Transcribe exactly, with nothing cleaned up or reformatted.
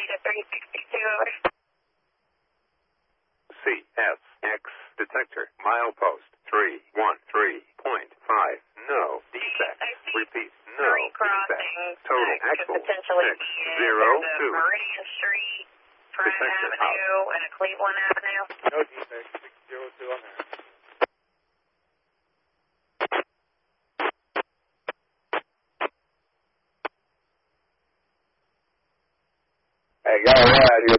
to three sixty-two, over. C S X detector, milepost three one three point five, no defect. Repeat, no three defect. crossings Total that could actual potentially six be in zero the two. Meridian Street, Front Detector Avenue, and a Cleveland Avenue. No defect, six zero two on that. Hey, go ahead.